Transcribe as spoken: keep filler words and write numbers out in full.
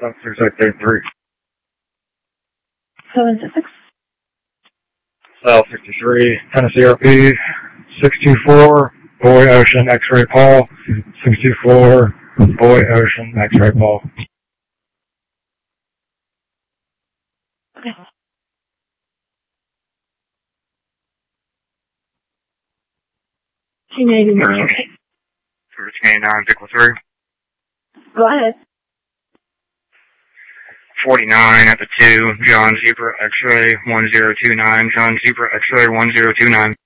Officer Sector three. seven six six. South sixty-three, Tennessee R P, six two four, Boy Ocean X-Ray Paul, six two four, Boy Ocean X-Ray Paul. Okay. Two ninety-nine, okay. Service canine, vehicle three. Go ahead. forty-nine at the two, John Zebra X-Ray one zero two nine, John Zebra X-Ray one zero two nine.